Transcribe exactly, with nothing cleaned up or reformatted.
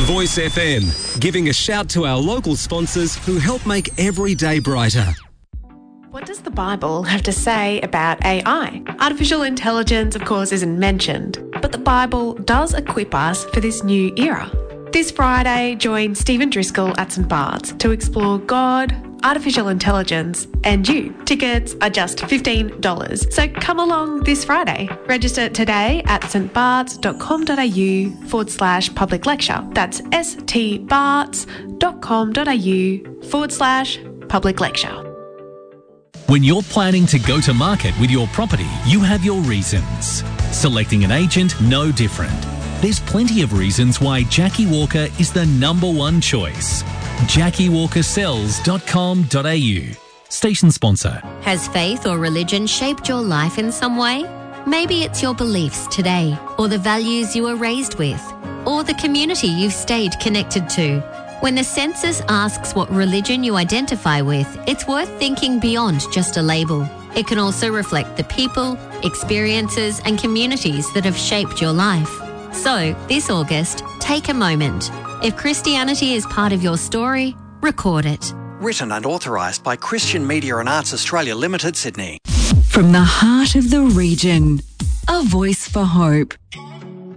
Voice F M, giving a shout to our local sponsors who help make every day brighter. What does the Bible have to say about A I? Artificial intelligence, of course, isn't mentioned, but the Bible does equip us for this new era. This Friday, join Stephen Driscoll at St Bart's to explore God, artificial intelligence and you. Tickets are just fifteen dollars, so come along this Friday. Register today at stbarts.com.au forward slash public lecture. That's stbarts.com.au forward slash public lecture. When you're planning to go to market with your property, you have your reasons. Selecting an agent, no different. There's plenty of reasons why Jackie Walker is the number one choice. jackie walker sells dot com dot a u. Station sponsor. Has faith or religion shaped your life in some way? Maybe it's your beliefs today, or the values you were raised with, or the community you've stayed connected to. When the census asks what religion you identify with, it's worth thinking beyond just a label. It can also reflect the people, experiences and communities that have shaped your life. So, this August, take a moment. If Christianity is part of your story, record it. Written and authorised by Christian Media and Arts Australia Limited, Sydney. From the heart of the region, a voice for hope.